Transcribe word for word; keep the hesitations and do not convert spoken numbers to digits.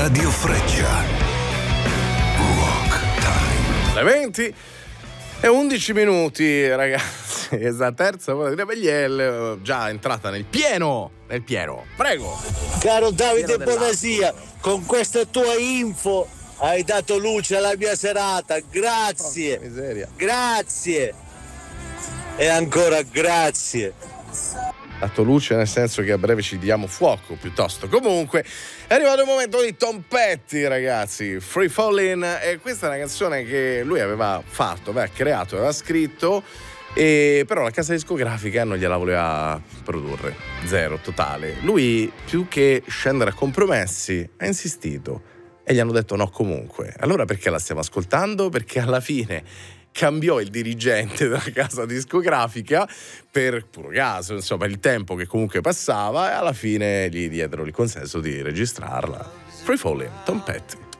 Radio Freccia. Rock Time. Le venti e undici minuti, ragazzi. Questa terza ora di Rebelliel già entrata nel pieno, nel pieno. Prego. Caro Davide Pieno Bonasia, con queste tue info hai dato luce alla mia serata. Grazie. Oh, miseria. Grazie. E ancora grazie. Dato luce nel senso che a breve ci diamo fuoco, piuttosto. Comunque è arrivato il momento di Tom Petty, ragazzi. Free Fallin', e questa è una canzone che lui aveva fatto, aveva creato, aveva scritto, e però la casa discografica non gliela voleva produrre. Zero, totale. Lui, più che scendere a compromessi, ha insistito e gli hanno detto no comunque. Allora perché la stiamo ascoltando? Perché alla fine cambiò il dirigente della casa discografica per puro caso, insomma, il tempo che comunque passava, e alla fine gli diedero il consenso di registrarla. Free Fallin', Tom Petty.